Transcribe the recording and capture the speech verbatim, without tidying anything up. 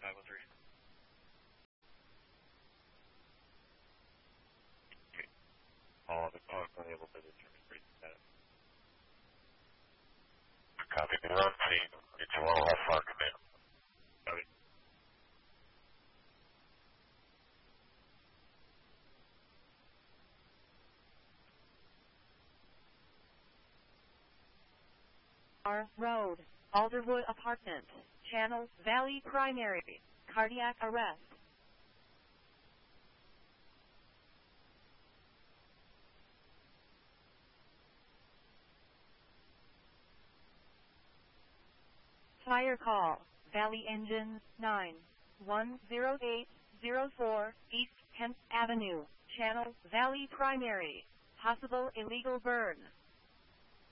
five one three. All of it. Oh, it's unable to determine break status. Copy. Run team. It's a low half far command. Copy. R Road, Alderwood Apartment, Channel Valley Primary, cardiac arrest. Fire call, Valley Engine nine one zero eight zero four, East tenth Avenue, Channel Valley Primary, possible illegal burn.